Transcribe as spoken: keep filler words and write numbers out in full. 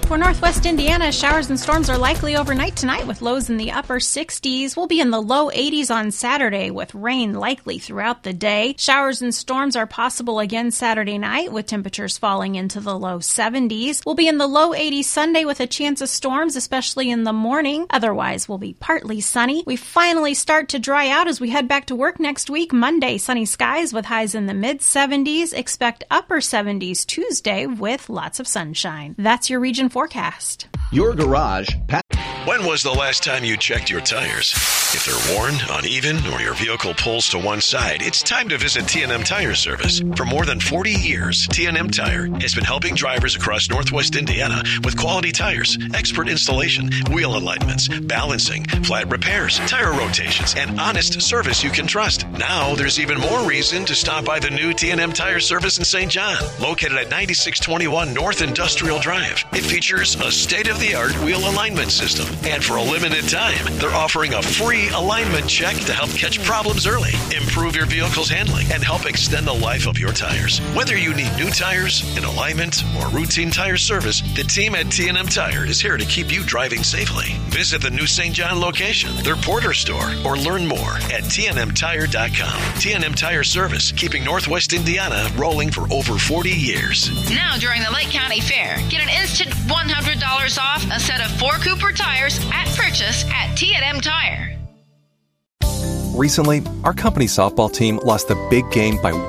For Northwest Indiana, showers and storms are likely overnight tonight with lows in the upper sixties. We'll be in the low eighties on Saturday with rain likely throughout the day. Showers and storms are possible again Saturday night with temperatures falling into the low seventies. We'll be in the low eighties Sunday with a chance of storms, especially in the morning. Otherwise, we'll be partly sunny. We finally start to dry out as we head back to work next week. Monday, sunny skies with highs in the mid seventies. Expect upper seventies Tuesday with lots of sunshine. That's your region forecast. Your garage. Pat- When was the last time you checked your tires? If they're worn, uneven, or your vehicle pulls to one side, it's time to visit T and M Tire Service. For more than forty years, T and M Tire has been helping drivers across Northwest Indiana with quality tires, expert installation, wheel alignments, balancing, flat repairs, tire rotations, and honest service you can trust. Now there's even more reason to stop by the new T and M Tire Service in Saint John, located at ninety-six twenty-one North Industrial Drive. It features a state-of-the-art wheel alignment system, and for a limited time, they're offering a free alignment check to help catch problems early, improve your vehicle's handling, and help extend the life of your tires. Whether you need new tires, an alignment, or routine tire service, the team at T and M Tire is here to keep you driving safely. Visit the new Saint John location, their Porter store, or learn more at T N M tire dot com. T and M Tire Service, keeping Northwest Indiana rolling for over forty years. Now during the Lake County Fair, get an instant one hundred dollars off a set of four Cooper tires at purchase at T and M Tire. Recently, our company softball team lost the big game by